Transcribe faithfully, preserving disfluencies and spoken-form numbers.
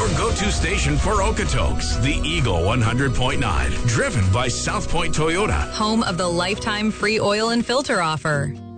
go-to station for Okotoks, the Eagle one hundred point nine, driven by South Point Toyota. Home of the lifetime free oil and filter offer.